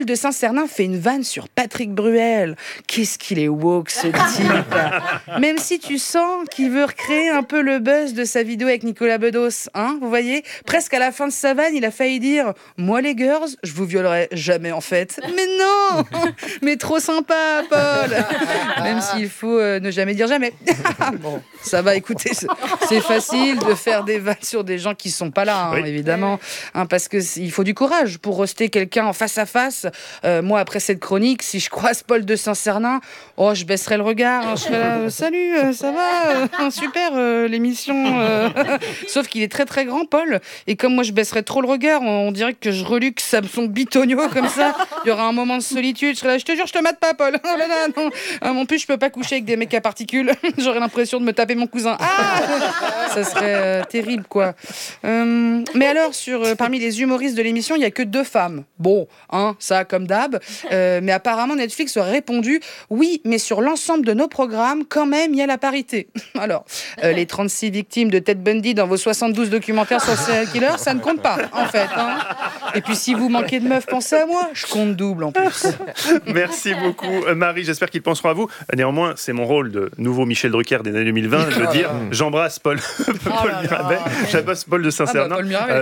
de Saint-Cernin fait une vanne sur Patrick Bruel. Qu'est-ce qu'il est woke, ce type. Même si tu sens qu'il veut recréer un peu le buzz de sa vidéo avec Nicolas Bedos, hein, vous voyez, presque à la fin de sa vanne, il a failli dire « Moi les girls, je vous violerai jamais en fait. » Mais non. Mais trop sympa, Paul. Même s'il faut ne jamais dire jamais. Bon, ça va, écoutez, c'est facile de faire des vannes sur des gens qui sont pas là, hein, évidemment, hein, parce que il faut du courage pour roaster quelqu'un en face à face. Moi, après cette chronique, si je croise Paul de Saint-Cernin, je baisserai le regard. Hein, je serai là, salut, ça va, super, l'émission. Sauf qu'il est très très grand, Paul. Et comme moi, je baisserai trop le regard, on dirait que je reluque son bitonio comme ça. Il y aura un moment de solitude. Je serai là, je te jure, je te mate pas, Paul. Oh là là, non. En plus, je peux pas coucher avec des mecs à particules. J'aurais l'impression de me taper mon cousin. Ça serait terrible, quoi. Mais alors, parmi les humoristes de l'émission, il n'y a que 2 femmes. Bon, hein, ça, comme d'hab. Mais apparemment, Netflix aurait répondu « Oui, mais sur l'ensemble de nos programmes, quand même, il y a la parité. » Alors, les 36 victimes de Ted Bundy dans vos 72 documentaires sur le serial killer, ça ne compte pas, en fait. Hein. Et puis, si vous manquez de meufs, pensez à moi. Je compte double, en plus. Merci beaucoup, Marie. J'espère qu'ils penseront à vous. Néanmoins, c'est mon rôle de nouveau Michel Drucker des années 2020 de dire j'embrasse Paul Mirabel, j'embrasse Paul de Saint-Cernin,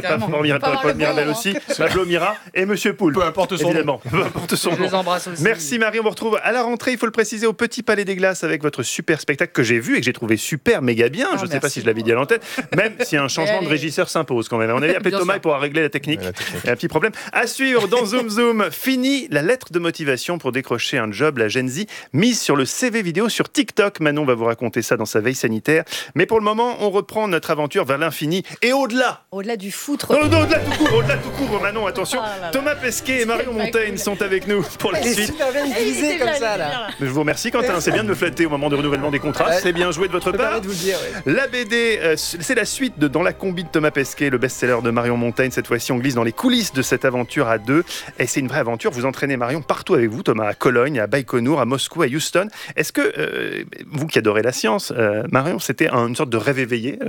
Paul Mirabel aussi, Pablo Mira et Monsieur Poulpe. Peu importe son nom. Peu importe son nom. Je les embrasse aussi. Merci Marie, on vous retrouve à la rentrée, il faut le préciser, au Petit Palais des Glaces avec votre super spectacle que j'ai vu et que j'ai trouvé super méga bien. Je ne sais pas si je l'avais dit à l'antenne, même si un changement de régisseur s'impose quand même. On a appelé Thomas pour régler la technique. Il y a un petit problème. À suivre dans Zoom Zoom, fini la lettre de motivation pour décrocher un job, la Gen Z mise sur le CV vidéo sur TikTok. Manon va vous raconter ça dans sa veille sanitaire. Mais pour le moment, on reprend notre aventure vers l'infini et au-delà. Au-delà du foutre. Au-delà tout court. Manon, attention. Thomas Pesquet et Marion Montaigne sont avec nous pour la suite. Super bien utilisé comme ça, là. Je vous remercie, Quentin. C'est bien de me flatter au moment du renouvellement des contrats. C'est bien joué de votre part. De vous le dire, La BD, c'est la suite de Dans la combi de Thomas Pesquet, le best-seller de Marion Montaigne. Cette fois-ci, on glisse dans les coulisses de cette aventure à 2. Et c'est une vraie aventure. Vous entraînez Marion partout avec vous, Thomas, à Cologne, à Baïkonour, à Moscou, à Houston. Est-ce que, vous qui adorez la science, Marion, c'était une sorte de rêve éveillé,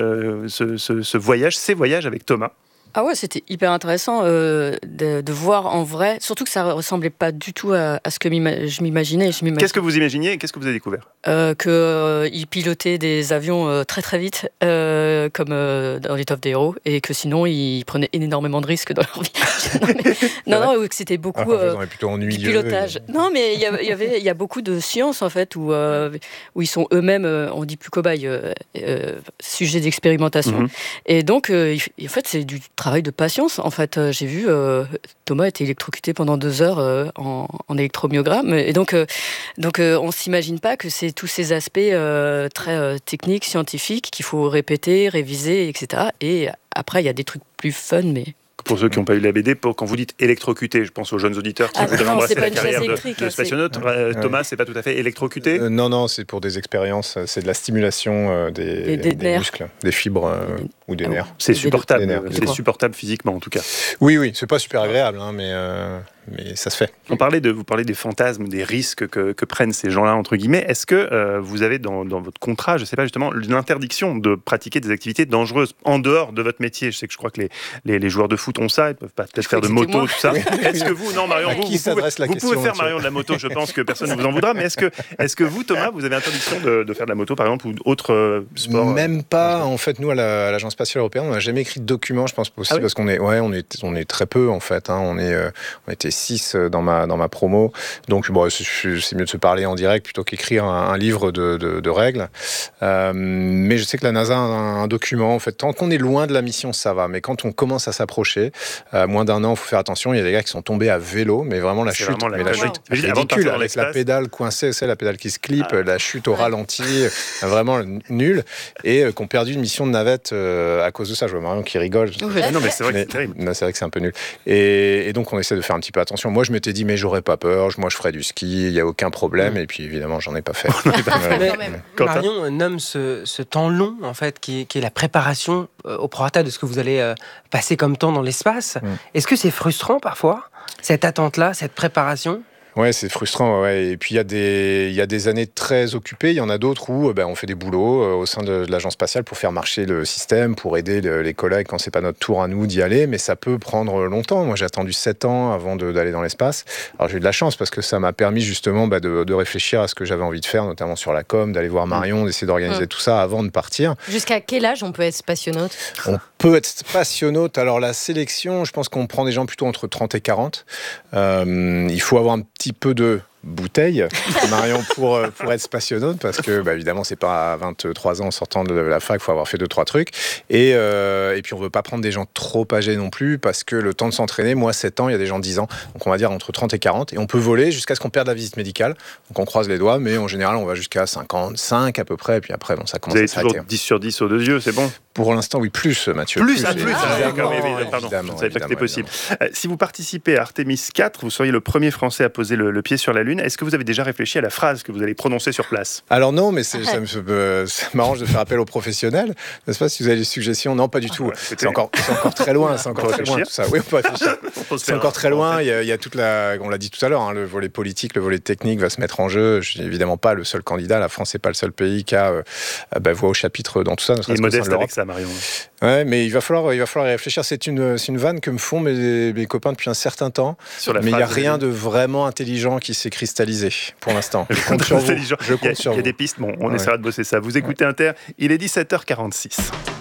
ces voyages avec Thomas? Ah ouais, c'était hyper intéressant de voir en vrai, surtout que ça ressemblait pas du tout à ce que je m'imaginais. Qu'est-ce que vous imaginiez et qu'est-ce que vous avez découvert? Qu'il pilotait des avions très très vite, comme dans les Top des héros, et que sinon ils prenaient énormément de risques dans leur vie. non, que c'était beaucoup du pilotage. Non, mais il y a beaucoup de sciences en fait où ils sont eux-mêmes, on dit plus cobayes, sujets d'expérimentation. Et donc, en fait, c'est du travail de patience. En fait, j'ai vu Thomas était électrocuté pendant 2 heures en électromyogramme. Et donc on s'imagine pas que c'est tous ces aspects très techniques, scientifiques qu'il faut répéter, réviser, etc. Et après, il y a des trucs plus fun, mais... Pour ceux qui n'ont pas eu la BD, quand vous dites électrocuté, je pense aux jeunes auditeurs qui voudraient embrasser la carrière de spationaute. Thomas, c'est pas tout à fait électrocuté? Non, c'est pour des expériences, c'est de la stimulation des muscles, des fibres ou des nerfs. C'est supportable, supportable physiquement en tout cas. Oui, c'est pas super agréable, hein, mais ça se fait. Vous parlez des fantasmes, des risques que prennent ces gens-là, entre guillemets. Est-ce que vous avez dans votre contrat, je ne sais pas justement, l'interdiction de pratiquer des activités dangereuses en dehors de votre métier? Je crois que les joueurs de foot ont ça, ils ne peuvent pas peut-être faire de moto, tout ça. Est-ce que vous, non Marion, vous pouvez faire Marion de la moto, je pense que personne ne vous en voudra, mais est-ce que vous, Thomas, vous avez interdiction de faire de la moto, par exemple, ou autre sport? Même pas. En fait, nous, à l'Agence spatiale européenne, on n'a jamais écrit de document, je pense aussi, parce qu'on est très peu, en fait. Hein, on était 6 dans ma promo, donc c'est mieux de se parler en direct plutôt qu'écrire un livre de règles. Mais je sais que la NASA a un document, en fait, tant qu'on est loin de la mission, ça va, mais quand on commence à s'approcher, moins d'1 an, il faut faire attention. Il y a des gars qui sont tombés à vélo, mais vraiment la chute ridicule, avec la pédale coincée, c'est la pédale qui se clip, la chute au ralenti, vraiment nulle, et qui ont perdu une mission de navette à cause de ça. Je vois Marion qui rigole. Non, mais c'est vrai que c'est terrible. C'est vrai que c'est un peu nul. Et donc on essaie de faire un petit peu attention. Moi, je m'étais dit, mais j'aurais pas peur. Moi, je ferais du ski. Il y a aucun problème. Et puis évidemment, j'en ai pas fait. Marion nomme ce temps long, en fait, qui est la préparation au prorata de ce que vous allez passer comme temps dans l'espace. Est-ce que c'est frustrant parfois, cette attente-là, cette préparation? Ouais, c'est frustrant. Ouais. Et puis, il y a des années très occupées. Il y en a d'autres où on fait des boulots au sein de l'agence spatiale pour faire marcher le système, pour aider les collègues quand c'est pas notre tour à nous d'y aller. Mais ça peut prendre longtemps. Moi, j'ai attendu 7 ans avant d'aller dans l'espace. Alors, j'ai eu de la chance parce que ça m'a permis justement de réfléchir à ce que j'avais envie de faire, notamment sur la com, d'aller voir Marion, d'essayer d'organiser tout ça avant de partir. Jusqu'à quel âge on peut être spationaute ? On peut être spationaute. Alors, la sélection, je pense qu'on prend des gens plutôt entre 30 et 40. Il faut avoir un petit peu de bouteille, Marion, pour être spationaute, parce que évidemment c'est pas à 23 ans en sortant de la fac, il faut avoir fait 2-3 trucs, et puis on veut pas prendre des gens trop âgés non plus, parce que le temps de s'entraîner, moi 7 ans, il y a des gens 10 ans, donc on va dire entre 30 et 40, et on peut voler jusqu'à ce qu'on perde la visite médicale, donc on croise les doigts, mais en général on va jusqu'à 55 à peu près, et puis après ça commence à s'arrêter. Vous avez toujours 10 sur 10 aux 2 yeux, c'est bon? Pour l'instant, oui, plus, Mathieu. Plus, pardon, je ne savais pas que c'était possible. Si vous participez à Artemis 4, vous seriez le premier Français à poser le pied sur la Lune. Est-ce que vous avez déjà réfléchi à la phrase que vous allez prononcer sur place? Alors non, mais ça m'arrange de faire appel aux professionnels. N'est-ce pas, si vous avez des suggestions? Non, pas du tout. C'est encore très loin. C'est encore très loin tout ça. Oui, on peut réfléchir. C'est encore très loin. Il y a toute on l'a dit tout à l'heure, le volet politique, le volet technique va se mettre en jeu. Je suis évidemment pas le seul candidat. La France n'est pas le seul pays qui a voix au chapitre dans tout ça. Il est modeste avec ça, Marion. Ouais, mais il va falloir y réfléchir. C'est une vanne que me font mes copains depuis un certain temps. Mais il n'y a rien de vraiment intelligent qui s'est cristallisé pour l'instant. Je compte sur vous. Il y a des pistes. Bon, on essaiera de bosser ça. Vous écoutez Inter. Il est 17h46.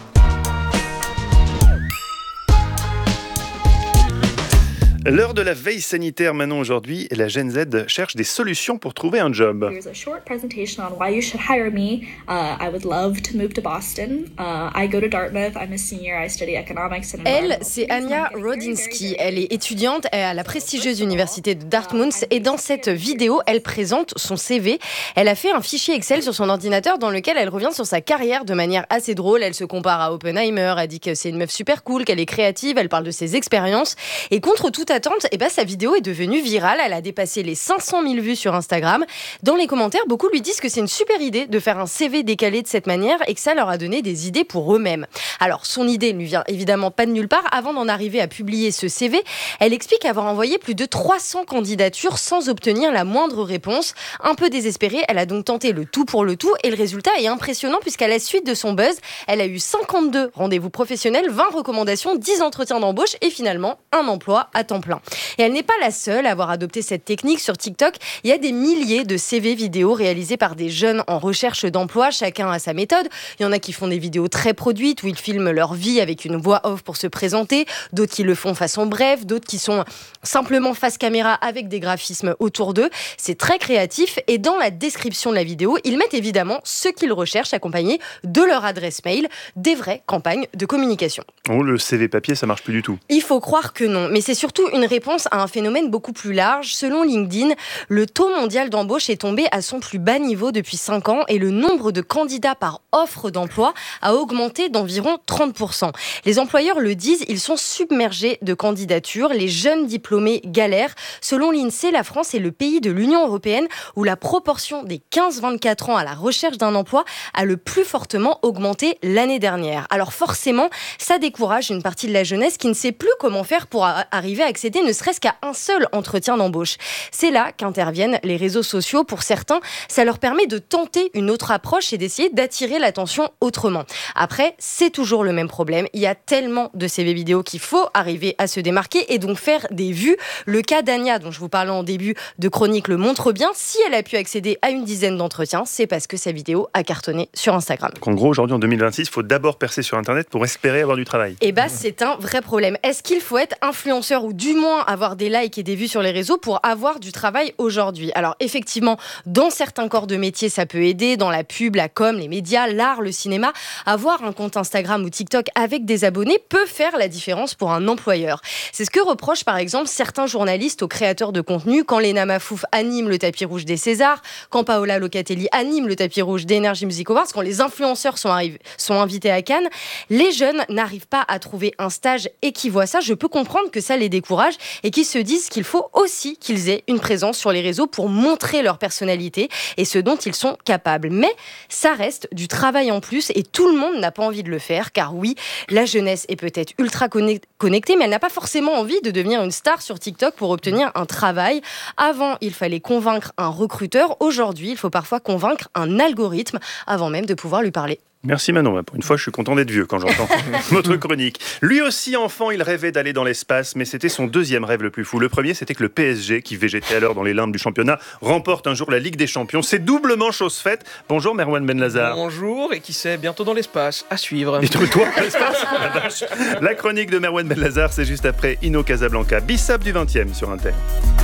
L'heure de la veille sanitaire maintenant aujourd'hui, et la Gen Z cherche des solutions pour trouver un job. Here's a short presentation on why you should hire me. I would love to move to Boston. I go to Dartmouth. I'm a senior. I study economics and Elle, c'est Anya Rodzinski. Elle est étudiante à la prestigieuse université de Dartmouth et dans cette vidéo, elle présente son CV. Elle a fait un fichier Excel sur son ordinateur dans lequel elle revient sur sa carrière de manière assez drôle. Elle se compare à Oppenheimer, elle dit que c'est une meuf super cool, qu'elle est créative, elle parle de ses expériences et contre toute attente, sa vidéo est devenue virale. Elle a dépassé les 500 000 vues sur Instagram. Dans les commentaires, beaucoup lui disent que c'est une super idée de faire un CV décalé de cette manière et que ça leur a donné des idées pour eux-mêmes. Alors, son idée ne lui vient évidemment pas de nulle part. Avant d'en arriver à publier ce CV, elle explique avoir envoyé plus de 300 candidatures sans obtenir la moindre réponse. Un peu désespérée, elle a donc tenté le tout pour le tout et le résultat est impressionnant puisqu'à la suite de son buzz, elle a eu 52 rendez-vous professionnels, 20 recommandations, 10 entretiens d'embauche et finalement un emploi à temps plein. Et elle n'est pas la seule à avoir adopté cette technique. Sur TikTok, il y a des milliers de CV vidéos réalisés par des jeunes en recherche d'emploi. Chacun a sa méthode. Il y en a qui font des vidéos très produites où ils filment leur vie avec une voix off pour se présenter. D'autres qui le font façon brève. D'autres qui sont simplement face caméra avec des graphismes autour d'eux. C'est très créatif. Et dans la description de la vidéo, ils mettent évidemment ce qu'ils recherchent accompagné de leur adresse mail. Des vraies campagnes de communication. Oh, le CV papier, ça marche plus du tout. Il faut croire que non. Mais c'est surtout une réponse à un phénomène beaucoup plus large. Selon LinkedIn, le taux mondial d'embauche est tombé à son plus bas niveau depuis 5 ans et le nombre de candidats par offre d'emploi a augmenté d'environ 30%. Les employeurs le disent, ils sont submergés de candidatures. Les jeunes diplômés galèrent. Selon l'INSEE, la France est le pays de l'Union européenne où la proportion des 15-24 ans à la recherche d'un emploi a le plus fortement augmenté l'année dernière. Alors forcément, ça décourage une partie de la jeunesse qui ne sait plus comment faire pour arriver à accéder ne serait-ce qu'à un seul entretien d'embauche. C'est là qu'interviennent les réseaux sociaux. Pour certains, ça leur permet de tenter une autre approche et d'essayer d'attirer l'attention autrement. Après, c'est toujours le même problème. Il y a tellement de CV vidéo qu'il faut arriver à se démarquer et donc faire des vues. Le cas d'Anya, dont je vous parlais en début de chronique, le montre bien. Si elle a pu accéder à une dizaine d'entretiens, c'est parce que sa vidéo a cartonné sur Instagram. Donc en gros, aujourd'hui, en 2026, il faut d'abord percer sur Internet pour espérer avoir du travail. Et c'est un vrai problème. Est-ce qu'il faut être influenceur ou du moins avoir des likes et des vues sur les réseaux pour avoir du travail aujourd'hui? Alors effectivement, dans certains corps de métier, ça peut aider, dans la pub, la com, les médias, l'art, le cinéma. Avoir un compte Instagram ou TikTok avec des abonnés peut faire la différence pour un employeur. C'est ce que reprochent par exemple certains journalistes aux créateurs de contenu quand Léna Mafouf anime le tapis rouge des Césars, quand Paola Locatelli anime le tapis rouge des Energy Music Awards, quand les influenceurs sont invités à Cannes. Les jeunes n'arrivent pas à trouver un stage et qui voient ça, je peux comprendre que ça les décourage. entourage et qui se disent qu'il faut aussi qu'ils aient une présence sur les réseaux pour montrer leur personnalité et ce dont ils sont capables. Mais ça reste du travail en plus et tout le monde n'a pas envie de le faire car oui, la jeunesse est peut-être ultra connectée mais elle n'a pas forcément envie de devenir une star sur TikTok pour obtenir un travail. Avant, il fallait convaincre un recruteur. Aujourd'hui, il faut parfois convaincre un algorithme avant même de pouvoir lui parler. Merci Manon, pour une fois je suis content d'être vieux quand j'entends votre chronique. Lui aussi enfant, il rêvait d'aller dans l'espace, mais c'était son deuxième rêve le plus fou. Le premier, c'était que le PSG, qui végétait alors dans les limbes du championnat, remporte un jour la Ligue des Champions. C'est doublement chose faite. Bonjour Merwan Benlazar. Bonjour, et qui sait, bientôt dans l'espace, à suivre. Et toi, l'espace. La chronique de Merwan Benlazar, c'est juste après Inno Casablanca, Bissap du 20e sur Inter.